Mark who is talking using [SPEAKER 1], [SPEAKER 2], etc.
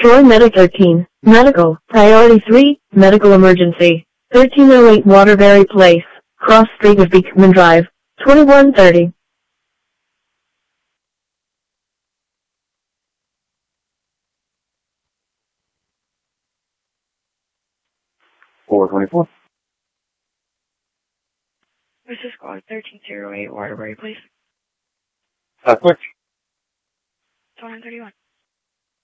[SPEAKER 1] Troy Medic 13. Medical. Priority 3. Medical emergency. 1308 Waterbury Place. Cross Street of Beekman Drive. 2130.
[SPEAKER 2] 424.
[SPEAKER 3] This is squad 1308 Waterbury Place.
[SPEAKER 2] Quick.
[SPEAKER 3] 2131.